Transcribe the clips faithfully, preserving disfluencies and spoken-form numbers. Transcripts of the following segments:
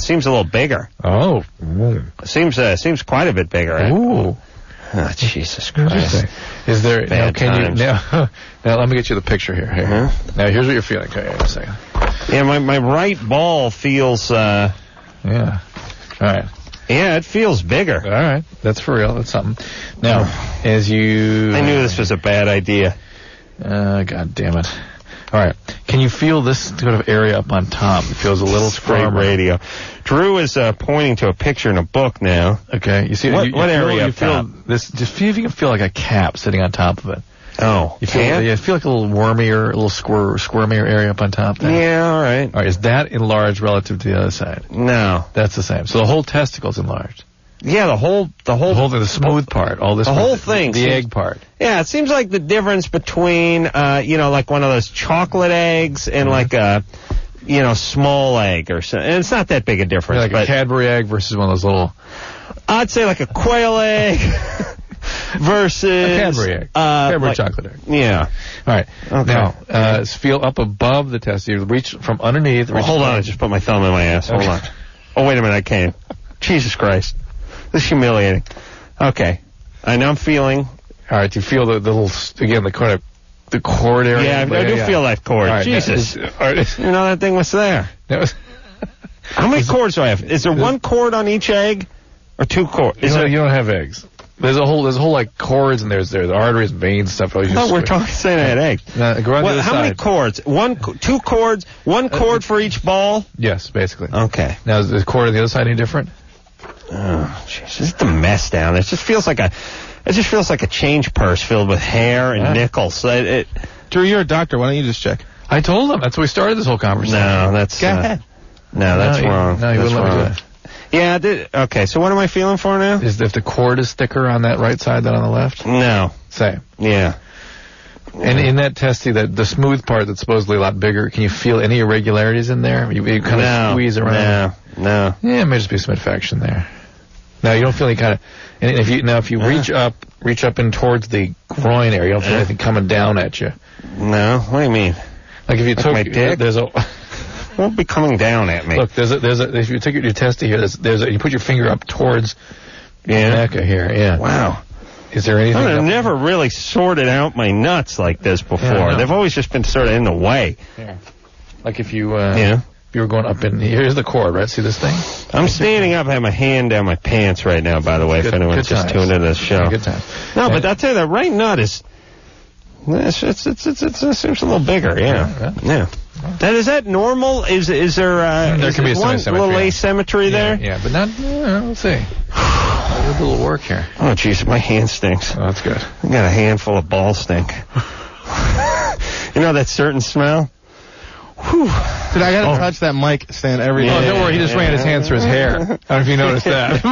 seems a little bigger. Oh. Ooh. Seems uh, seems quite a bit bigger. Ooh. Oh, Jesus Christ. Is there, now, Bad can times. you, now, now let me get you the picture here. Here. Uh-huh. Now, here's what you're feeling. Okay, wait a second. Yeah, my, my right ball feels, uh... Yeah. All right. Yeah, it feels bigger. All right. That's for real. That's something. Now, as you... I knew this was a bad idea. Uh, God damn it. All right. Can you feel this sort of area up on top? It feels a little Great firmer. radio. Drew is uh, pointing to a picture in a book now. Okay. You see What- you, you what feel, area you up feel top? this? Just feel if you can feel like a cap sitting on top of it. Oh, You feel, can? yeah, feel like a little wormier, a little squir, squirmier area up on top there. Yeah, all right. All right. Is that enlarged relative to the other side? No. That's the same. So the whole testicle's enlarged. Yeah, the whole, the whole, The whole the smooth part, all this. The part, whole thing The seems- egg part. Yeah, it seems like the difference between, uh, you know, like one of those chocolate eggs and Mm-hmm. like a, you know, small egg or something. And it's not that big a difference. Yeah, like but a Cadbury egg versus one of those little. I'd say like a quail egg versus A Cadbury egg. Uh, Cadbury like- chocolate egg. Yeah. All right. Okay. Now, uh, feel up above the testicle. Reach from underneath. Well, reach hold on, I forward. just put my thumb in my ass. Hold Okay. on. Oh, wait a minute, I came. Jesus Christ. This is humiliating. Okay. I know I'm feeling. All right. You feel the, the little again the kind of the cord area. Yeah, I, I do feel that cord. All right, Jesus. now, is- all right. You know, that thing was there. Now, How many cords do I have? Is there one cord on each egg? Or two cords? you, Is don't, there? you don't have eggs. There's a whole there's a whole like cords and there's there's arteries and veins and stuff. Oh, you No, just we're switch. talking saying I had eggs. Now, go on Well, the other how many side. cords? One, co- two cords, one cord for each ball? Yes, basically. Okay. Now, is the cord on the other side any different? Oh, jeez. This is the mess down there. It just feels like a, it just feels like a change purse filled with hair and Yeah. nickels. It, it, Drew, you're a doctor. Why don't you just check? I told him. That's why we started this whole conversation. no, that's, Go uh, ahead. no, that's No, he- wrong. no, he that's wouldn't let me wrong. do Yeah, I did, okay, so what am I feeling for now? Is if the cord is thicker on that right side than on the left? No. Same. Yeah. And in that testy, that the smooth part that's supposedly a lot bigger, can you feel any irregularities in there? You, you kind of no, squeeze around. No, no. Yeah, it may just be some infection there. Now you don't feel any kind of. And if you now if you reach up, reach up in towards the groin area, you don't feel anything coming down at you. No, what do you mean? Like if you Like took my dick? there's a It won't be coming down at me. look there's a there's a if you take your testy here there's there's a, you put your finger up towards Yeah. the neck here. Yeah. Wow. Is there anything? I've up- never really sorted out my nuts like this before. Yeah, I know. They've always just been sort of in the way. Yeah. Like if you uh, Yeah. if you were going up in here's the cord, right? See this thing? I'm standing up, I have my hand down my pants right now, by the way, if Good- anyone's good just times. tuned into this show. Yeah, good time. No, And- but I'll tell you, that right nut is, it's, it's, it's, it's, it's, it seems a little bigger, yeah. Yeah. Yeah. Now, is that normal? Is, is there, uh, There is can be there some one asymmetry, little yeah. asymmetry Yeah, there? yeah, but not. Yeah, let's see. A little work here. Oh, jeez, my hand stinks. Oh, that's good. I got a handful of ball stink. You know that certain smell? Whew. Dude, I gotta touch that mic stand every Yeah. day. Oh, don't worry. He just ran his hands through his hair. I don't know if you noticed that.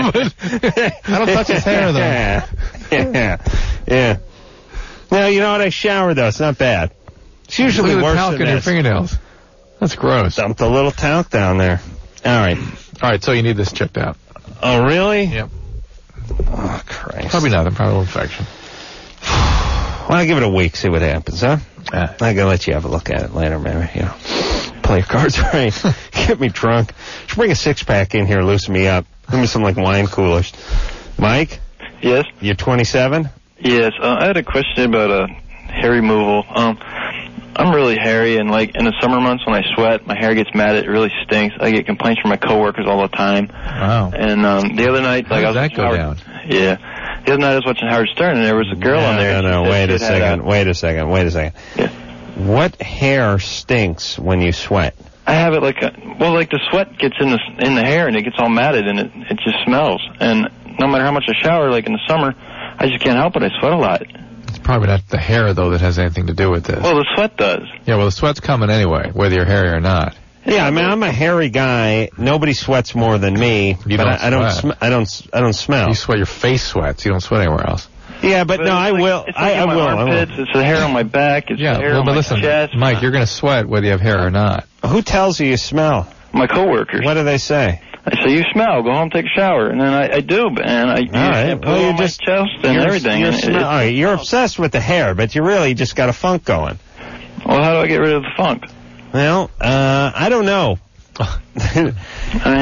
I don't touch his hair, though. Yeah. Yeah. Yeah. Now, you know what? I shower, though. It's not bad. It's usually Look at the worse talc than in your this. fingernails. That's gross. Dumped a little talc down there. All right. All right, so you need this checked out. Oh, really? Yep. Oh, Christ. Probably nothing. Probably a little infection. Well, I'll give it a week, see what happens, huh? Yeah. I'm going to let you have a look at it later, maybe, you know. Play your cards right. Get me drunk. Should bring a six-pack in here, loosen me up. Give me some, like, wine coolers. Mike? Yes. You're twenty-seven? Yes. Uh, I had a question about uh, hair removal. Um, I'm really hairy, and like in the summer months when I sweat, my hair gets matted. It really stinks. I get complaints from my coworkers all the time. Wow. And um, the other night, How like did I was that watching go Howard, down? Yeah. The other night I was watching Howard Stern, and there was a girl no, on there. No, and she no, said wait she a had, second. uh, Wait a second. Wait a second. Yeah. What hair stinks when you sweat? I have it like a, well, like the sweat gets in the in the hair and it gets all matted and it it just smells. And no matter how much I shower, like in the summer, I just can't help it. I sweat a lot. It's probably not the hair, though, that has anything to do with this. Well, the sweat does. Yeah, well, the sweat's coming anyway, whether you're hairy or not. Yeah, I mean, I'm a hairy guy. Nobody sweats more than me. You but don't I, I don't. sweat. Sm- I don't. I don't smell. You sweat, your face sweats. You don't sweat anywhere else. Yeah, but, But no, it's I like- will. It's I, like I in my will. I will. armpits. It's the hair on my back. It's Yeah, the hair well, on but my listen, chest. Mike, you're going to sweat whether you have hair or not. Who tells you you smell? My coworkers. What do they say? I say, you smell. Go home, take a shower. And then I, I do, and I use right. shampoo Well, you on just- my chest and You're, everything. You're, and sm- it- all right, you're obsessed with the hair, but you really just got a funk going. well, how do I get rid of the funk? Well, uh, I don't know. I mean,